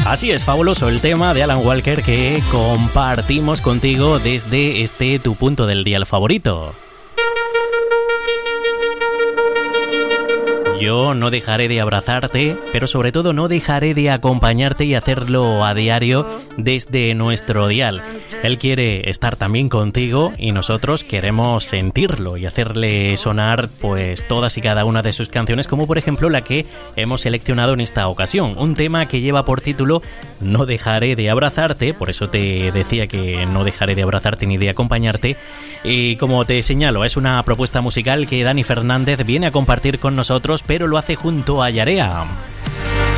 Así es, fabuloso el tema de Alan Walker que compartimos contigo desde tu punto del dial favorito. Yo no dejaré de abrazarte, pero sobre todo no dejaré de acompañarte y hacerlo a diario desde nuestro dial. Él quiere estar también contigo y nosotros queremos sentirlo y hacerle sonar pues todas y cada una de sus canciones, como por ejemplo la que hemos seleccionado en esta ocasión. Un tema que lleva por título No dejaré de abrazarte, por eso te decía que no dejaré de abrazarte ni de acompañarte. Y como te señalo, es una propuesta musical que Dani Fernández viene a compartir con nosotros, pero lo hace junto a Yarea.